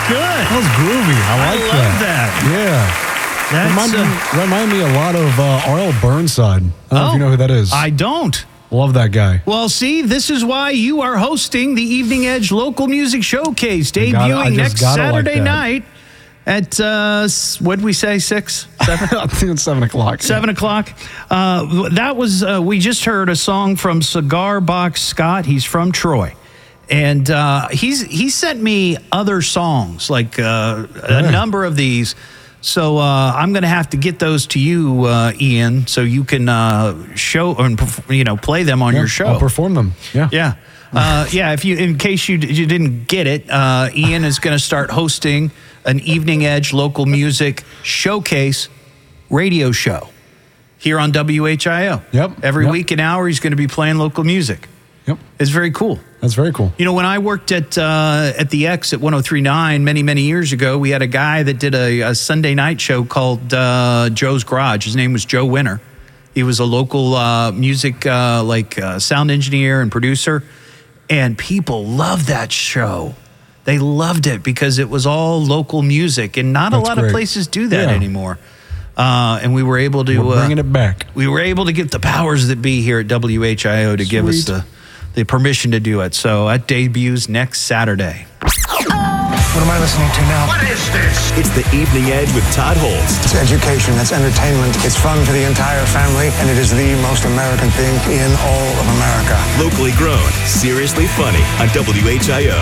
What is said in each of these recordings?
good. That was groovy. I like that. Yeah. Remind me a lot of R.L. Burnside. I don't know if you know who that is. I don't. Love that guy. Well, see, this is why you are hosting the Evening Edge Local Music Showcase, debuting next Saturday night at, what did we say, 6? 7? I think it's 7 o'clock. 7 o'clock. That was, we just heard a song from Cigar Box Scott. He's from Troy. And he sent me other songs, like a number of these. So I'm going to have to get those to you, Ian, so you can show and play them on your show. I'll perform them. Yeah. Yeah. If you, in case you didn't get it, Ian is going to start hosting an Evening Edge Local Music Showcase radio show here on WHIO. Yep. Every week an hour, he's going to be playing local music. Yep. It's very cool. That's very cool. You know, when I worked at the X at 103.9 many years ago, we had a guy that did a Sunday night show called Joe's Garage. His name was Joe Winter. He was a local music sound engineer and producer, and people loved that show. They loved it because it was all local music, and not a lot of places do that anymore. And we were able to... We're bringing it back. We were able to get the powers that be here at WHIO to give us the permission to do it. So that debuts next Saturday. What am I listening to now? What is this? It's the Evening Edge with Todd Holst. It's education, it's entertainment, it's fun for the entire family, and it is the most American thing in all of America. Locally grown, seriously funny on WHIO.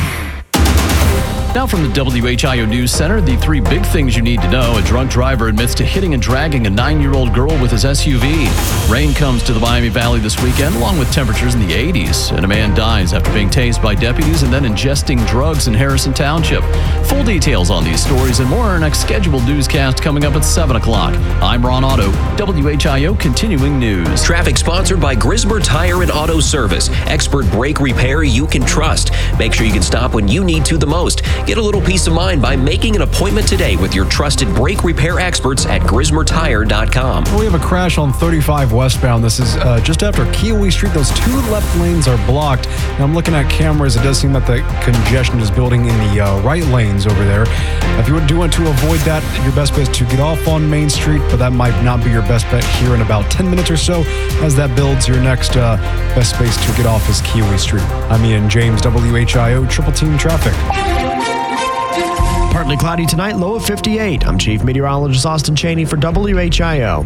Now from the WHIO News Center, the 3 big things you need to know. A drunk driver admits to hitting and dragging a 9-year-old girl with his SUV. Rain comes to the Miami Valley this weekend, along with temperatures in the 80s. And a man dies after being tased by deputies and then ingesting drugs in Harrison Township. Full details on these stories and more in our next scheduled newscast coming up at 7 o'clock. I'm Ron Otto, WHIO Continuing News. Traffic sponsored by Grismer Tire and Auto Service. Expert brake repair you can trust. Make sure you can stop when you need to the most. Get a little peace of mind by making an appointment today with your trusted brake repair experts at GrismerTire.com. We have a crash on 35 westbound. This is just after Kiowee Street. Those 2 left lanes are blocked. Now I'm looking at cameras. It does seem that the congestion is building in the right lanes over there. If you do want to avoid that, your best bet is to get off on Main Street, but that might not be your best bet here in about 10 minutes or so. As that builds, your next best space to get off is Kiowee Street. I'm Ian James, WHIO Triple Team Traffic. Partly cloudy tonight, low of 58. I'm Chief Meteorologist Austin Cheney for WHIO.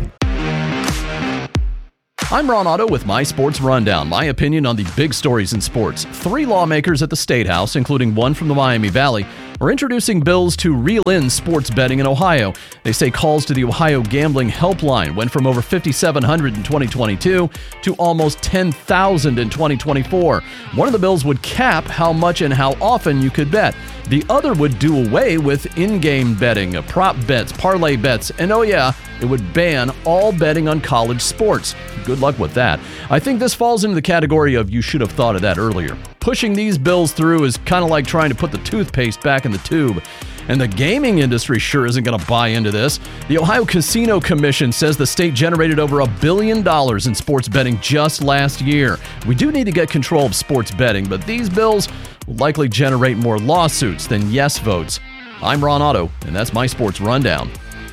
I'm Ron Otto with My Sports Rundown, my opinion on the big stories in sports. 3 lawmakers at the State House, including one from the Miami Valley, are introducing bills to reel in sports betting in Ohio. They say calls to the Ohio Gambling Helpline went from over 5,700 in 2022 to almost 10,000 in 2024. One of the bills would cap how much and how often you could bet. The other would do away with in-game betting, prop bets, parlay bets, and oh yeah, it would ban all betting on college sports. Good luck with that. I think this falls into the category of you should have thought of that earlier. Pushing these bills through is kind of like trying to put the toothpaste back in the tube. And the gaming industry sure isn't going to buy into this. The Ohio Casino Commission says the state generated over $1 billion in sports betting just last year. We do need to get control of sports betting, but these bills will likely generate more lawsuits than yes votes. I'm Ron Otto, and that's my Sports Rundown.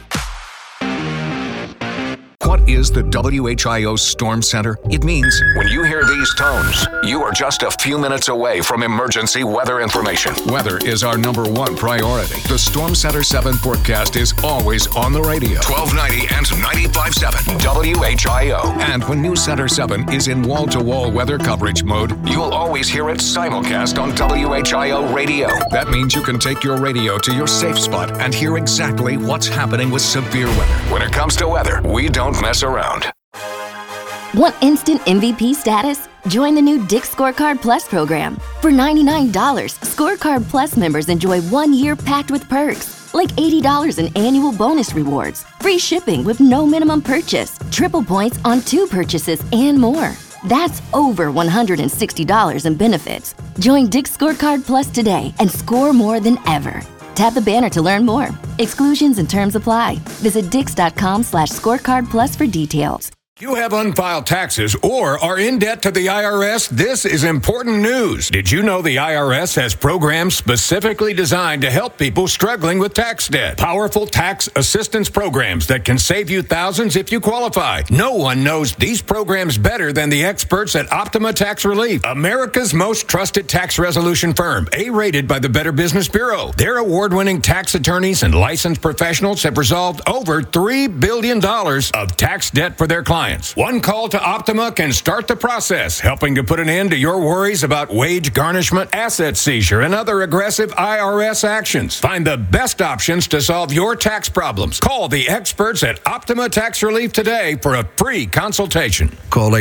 What is the WHIO Storm Center? It means when you hear these tones, you are just a few minutes away from emergency weather information. Weather is our #1 priority. The Storm Center 7 forecast is always on the radio. 1290 and 95.7 WHIO. And when News Center 7 is in wall-to-wall weather coverage mode, you'll always hear it simulcast on WHIO radio. That means you can take your radio to your safe spot and hear exactly what's happening with severe weather. When it comes to weather, we don't mess around. Want instant MVP status? Join the new Dick's Scorecard Plus program. For $99, Scorecard Plus members enjoy 1 year packed with perks, like $80 in annual bonus rewards, free shipping with no minimum purchase, triple points on 2 purchases, and more. That's over $160 in benefits. Join Dick's Scorecard Plus today and score more than ever. Tap the banner to learn more. Exclusions and terms apply. Visit Dix.com/scorecard plus for details. You have unfiled taxes or are in debt to the IRS? This is important news. Did you know the IRS has programs specifically designed to help people struggling with tax debt? Powerful tax assistance programs that can save you thousands if you qualify. No one knows these programs better than the experts at Optima Tax Relief, America's most trusted tax resolution firm, A-rated by the Better Business Bureau. Their award-winning tax attorneys and licensed professionals have resolved over $3 billion of tax debt for their clients. One call to Optima can start the process, helping to put an end to your worries about wage garnishment, asset seizure, and other aggressive IRS actions. Find the best options to solve your tax problems. Call the experts at Optima Tax Relief today for a free consultation. Call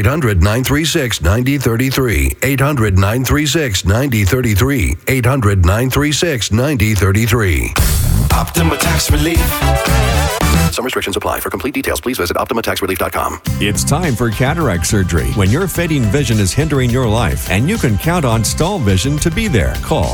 800-936-9033. 800-936-9033. 800-936-9033. Optima Tax Relief. Some restrictions apply. For complete details, please visit OptimaTaxRelief.com. It's time for cataract surgery when your fading vision is hindering your life, and you can count on Stahl Vision to be there. Call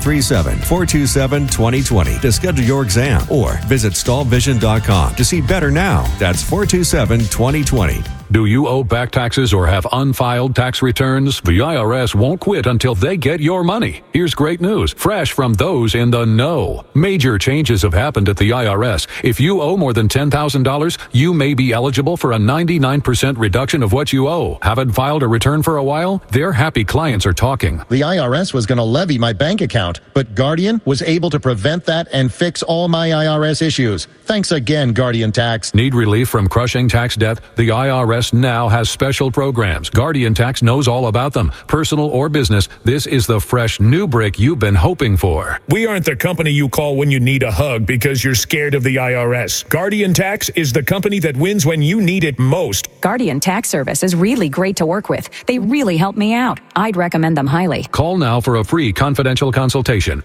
937-427-2020 to schedule your exam or visit StahlVision.com to see better now. That's 427-2020. Do you owe back taxes or have unfiled tax returns? The IRS won't quit until they get your money. Here's great news, fresh from those in the know. Major changes have happened at the IRS. If you owe more than $10,000, you may be eligible for a 99% reduction of what you owe. Haven't filed a return for a while? Their happy clients are talking. The IRS was going to levy my bank account, but Guardian was able to prevent that and fix all my IRS issues. Thanks again, Guardian Tax. Need relief from crushing tax debt? The IRS now has special programs. Guardian Tax knows all about them. Personal or business, this is the fresh new brick you've been hoping for. We aren't the company you call when you need a hug because you're scared of the IRS. Guardian Tax is the company that wins when you need it most. Guardian Tax Service is really great to work with. They really help me out. I'd recommend them highly. Call now for a free confidential consultation.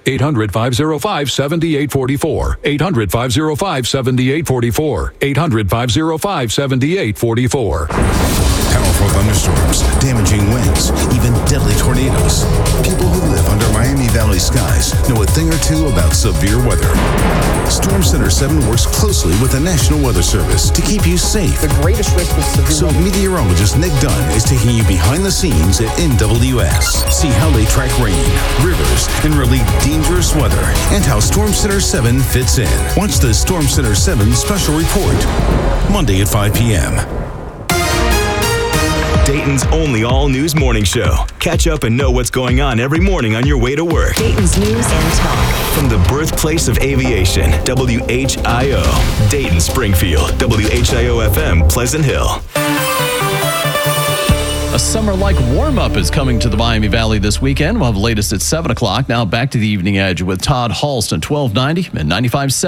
800-505-7844. 800-505-7844. 800-505-7844. Powerful thunderstorms, damaging winds, even deadly tornadoes. People who live under Miami Valley skies know a thing or two about severe weather. Storm Center 7 works closely with the National Weather Service to keep you safe. The greatest risk of severe So weather. meteorologist Nick Dunn is taking you behind the scenes at NWS. See how they track rain, rivers, and relieve dangerous weather, and how Storm Center 7 fits in. Watch the Storm Center 7 special report, Monday at 5 p.m. Dayton's only all-news morning show. Catch up and know what's going on every morning on your way to work. Dayton's News and Talk. From the birthplace of aviation, WHIO. Dayton, Springfield. WHIO-FM, Pleasant Hill. A summer-like warm-up is coming to the Miami Valley this weekend. We'll have the latest at 7 o'clock. Now back to the Evening Edge with Todd Halston, 1290 and 95.7.